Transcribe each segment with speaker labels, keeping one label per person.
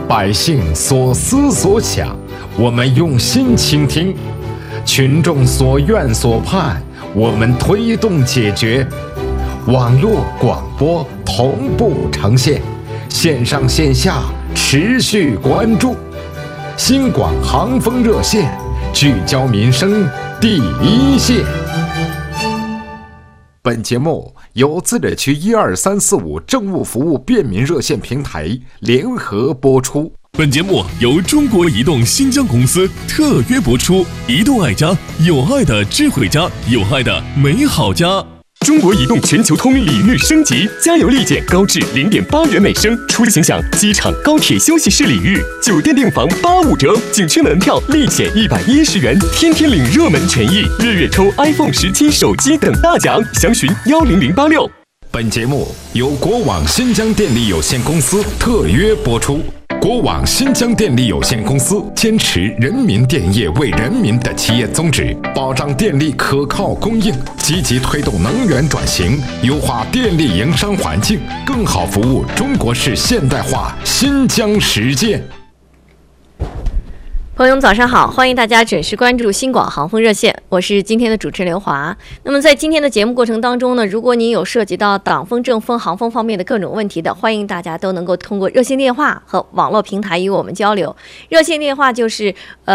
Speaker 1: 百姓所思所想，我们用心倾听；群众所愿所盼，我们推动解决。网络广播同步呈现，线上线下持续关注。新广航风热线，聚焦民生第一线。本节目由自治区12345政务服务便民热线平台联合播出。
Speaker 2: 本节目由中国移动新疆公司特约播出。移动爱家，有爱的智慧家，有爱的美好家。中国移动全球通礼遇升级，加油立减高至0.8元每升，出行享机场、高铁休息室礼遇，酒店订房85折，景区门票立减110元，天天领热门权益，日月抽 iPhone 17手机等大奖，详询10086。
Speaker 1: 本节目由国网新疆电力有限公司特约播出。国网新疆电力有限公司坚持人民电业为人民的企业宗旨，保障电力可靠供应，积极推动能源转型，优化电力营商环境，更好服务中国式现代化新疆实践。
Speaker 3: 朋友们早上好，欢迎大家准时关注新广航风热线，我是今天的主持人刘华。那么在今天的节目过程当中呢，如果您有涉及到党风、政风、航风方面的各种问题的，欢迎大家都能够通过热线电话和网络平台与我们交流。热线电话就是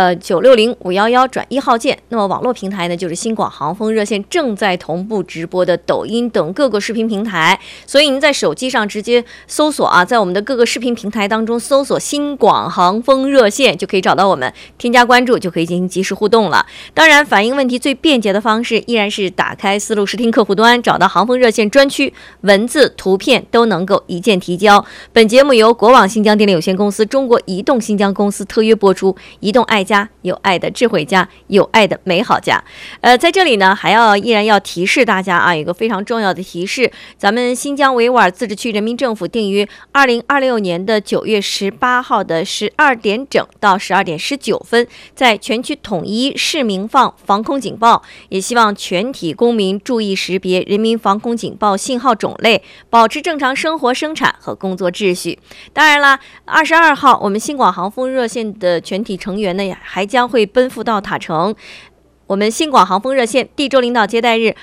Speaker 3: 960-511-1号键，那么网络平台呢就是新广航风热线正在同步直播的抖音等各个视频平台，所以您在手机上直接搜索在我们的各个视频平台当中搜索新广航风热线就可以找到我们，添加关注就可以进行即时互动了。当然反映问题最便捷的方式依然是打开思路视听客户端，找到航风热线专区，文字图片都能够一键提交。本节目由国网新疆电力有限公司、中国移动新疆公司特约播出。移动爱家，有爱的智慧家，有爱的美好家。在这里呢依然要提示大家有一个非常重要的提示，咱们新疆维吾尔自治区人民政府定于2026年的9月18号的12点整到12点19分，在全区统一释鸣放防空警报，也希望全体公民注意识别人民防空警报信号种类，保持正常生活、生产和工作秩序。当然啦，22号我们新广航风热线的全体成员呢，还将会奔赴到塔城。我们新广航风热线地州领导接待日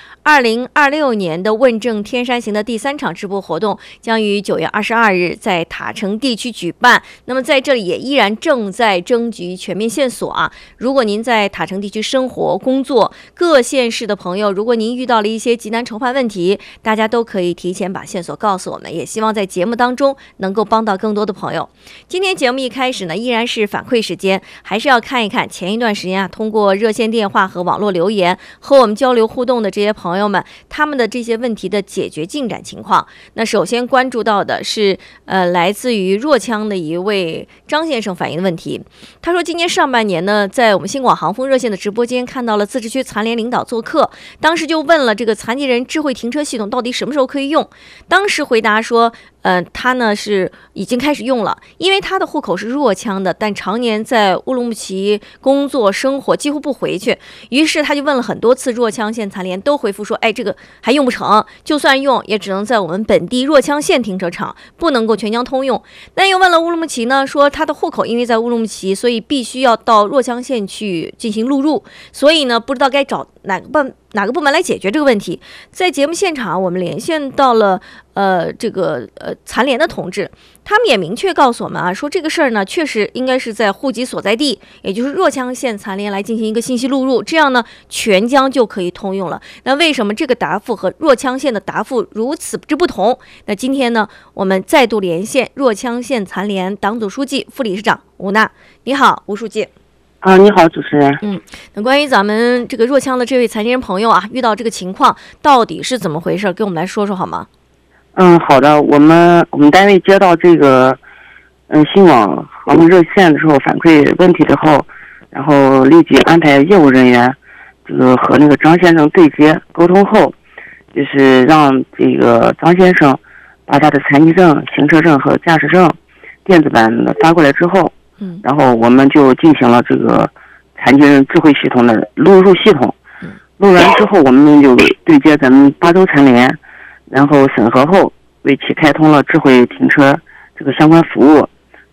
Speaker 3: 2026年的问政天山行的第3场直播活动将于9月22日在塔城地区举办。那么在这里也依然正在征集全面线索如果您在塔城地区生活工作，各县市的朋友，如果您遇到了一些急难愁盼问题，大家都可以提前把线索告诉我们，也希望在节目当中能够帮到更多的朋友。今天节目一开始呢，依然是反馈时间，还是要看一看前一段时间通过热线电话和网络留言和我们交流互动的这些朋友们，他们的这些问题的解决进展情况。那首先关注到的是来自于若羌的一位张先生反映的问题。他说今年上半年呢，在我们新广航风热线的直播间看到了自治区残联领导做客，当时就问了这个残疾人智慧停车系统到底什么时候可以用。当时回答说他呢是已经开始用了，因为他的户口是若羌的，但常年在乌鲁木齐工作生活，几乎不回去。于是他就问了很多次，若羌县残联都回复说这个还用不成，就算用也只能在我们本地若羌县停车场，不能够全疆通用。但又问了乌鲁木齐呢，说他的户口因为在乌鲁木齐，所以必须要到若羌县去进行录入，所以呢不知道该找哪个部门来解决这个问题。在节目现场我们连线到了残联的同志，他们也明确告诉我们说这个事儿呢确实应该是在户籍所在地，也就是若羌县残联来进行一个信息录入，这样呢全疆就可以通用了。那为什么这个答复和若羌县的答复如此之不同？那今天呢我们再度连线若羌县残联党组书记、副理事长吴娜。你好，吴书记。
Speaker 4: 你好，主持人。
Speaker 3: 那关于咱们这个若羌的这位残疾人朋友遇到这个情况到底是怎么回事，给我们来说说好吗？
Speaker 4: 好的。我们单位接到这个新网航风热线的时候反馈问题之后，然后立即安排业务人员和那个张先生对接沟通后，就是让这个张先生把他的残疾证、行车证和驾驶证电子版发过来之后，然后我们就进行了这个残疾人智慧系统的录入系统。录完之后，我们就对接咱们巴州残联，然后审核后为其开通了智慧停车这个相关服务。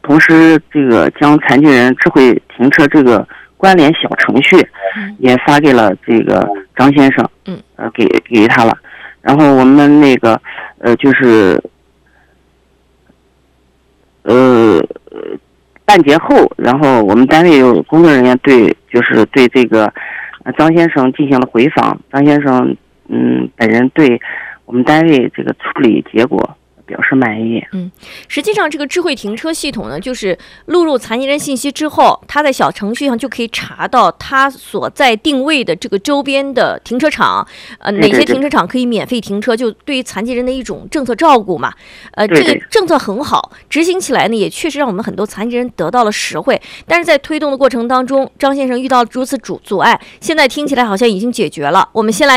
Speaker 4: 同时这个将残疾人智慧停车这个关联小程序也发给了这个张先生，给他了。然后我们那个就是半节后，然后我们单位有工作人员对这个张先生进行了回访。张先生本人对我们单位这个处理结果表示满意。
Speaker 3: 实际上这个智慧停车系统呢，就是录入残疾人信息之后，他在小程序上就可以查到他所在定位的这个周边的停车场，哪些停车场可以免费停车，就对于残疾人的一种政策照顾嘛。这个政策很好，执行起来呢也确实让我们很多残疾人得到了实惠。但是在推动的过程当中，张先生遇到如此阻碍，现在听起来好像已经解决了。我们先来